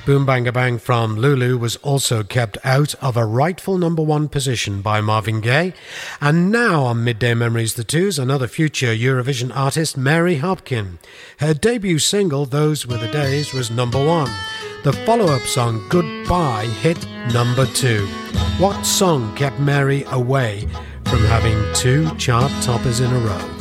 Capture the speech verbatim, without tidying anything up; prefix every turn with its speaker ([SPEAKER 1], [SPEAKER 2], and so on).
[SPEAKER 1] Boom Bang a Bang from Lulu was also kept out of a rightful number one position by Marvin Gaye. And now on Midday Memories the Twos, another future Eurovision artist, Mary Hopkin. Her debut single, Those Were the Days, was number one. The follow-up song, Goodbye, hit number two. What song kept Mary away from having two chart toppers in a row?